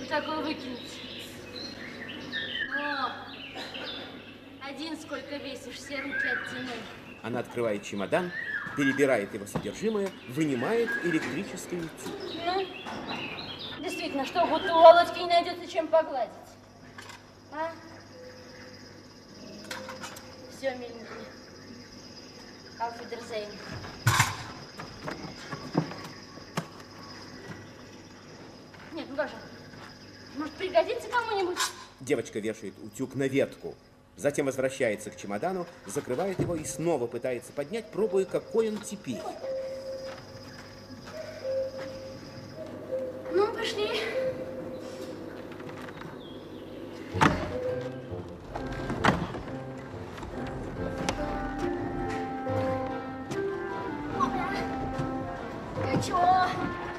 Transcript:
вы такое выкинете? О, один сколько весишь, все руки оттянул. Она открывает чемодан, перебирает его содержимое, вынимает электрический утюг. Ну, действительно, что, будто у Володьки не найдется чем погладить? А? Все, миленький. Auf Wiedersehen. Нет, ну как же? Может, пригодится кому-нибудь? Девочка вешает утюг на ветку. Затем возвращается к чемодану, закрывает его и снова пытается поднять, пробуя, какой он теперь. Ну, пошли. Ну чего?